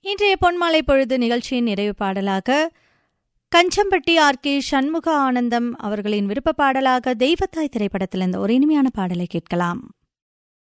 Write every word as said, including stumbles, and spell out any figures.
இன்றைய பொன்மாலை பொழுது நிகழ்ச்சியின் நிறைவு பாடலாக கஞ்சம்பட்டி ஆர் கே சண்முக ஆனந்தம் அவர்களின் விருப்ப பாடலாக தெய்வத்தாய் திரைப்படத்தில் இந்த ஒரு இனிமையான பாடலை கேட்கலாம்.